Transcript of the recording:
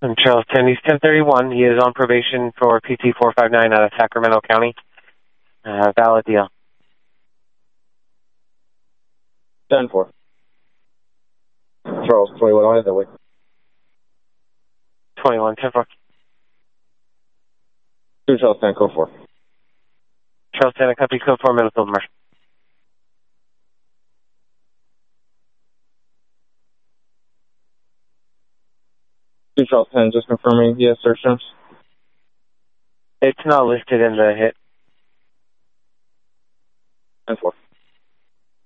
I'm Charles 10, he's 1031. He is on probation for PT 459 out of Sacramento County. Valid deal. 10-4. Charles 21, I'll head that way. 21, 10-4. 2 Charles 10, code 4. Charles 10, copy code 4, Middlefield Marshal. Two Charles 10, just confirming he has search terms. It's not listed in the hit. 10-4.